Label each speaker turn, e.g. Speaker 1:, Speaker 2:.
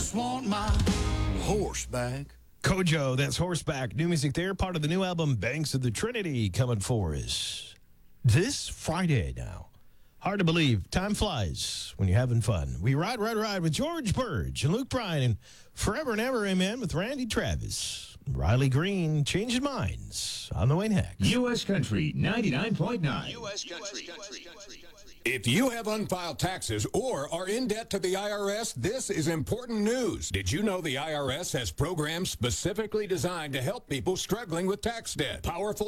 Speaker 1: just want my horseback.
Speaker 2: Kojo, that's Horseback. New music there, part of the new album Banks of the Trinity, coming for us this Friday now. Hard to believe. Time flies when you're having fun. We ride with George Burge and Luke Bryan and Forever and Ever, amen, with Randy Travis. Riley Green, Changing Minds on the way next.
Speaker 3: U.S. Country 99.9.
Speaker 4: U.S. Country. If you have unfiled taxes or are in debt to the IRS, this is important news. Did you know the IRS has programs specifically designed to help people struggling with tax debt? Powerful